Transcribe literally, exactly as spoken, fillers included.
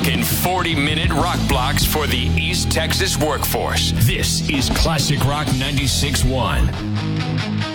rockin' forty-minute rock blocks for the East Texas workforce. This is Classic Rock ninety-six point one.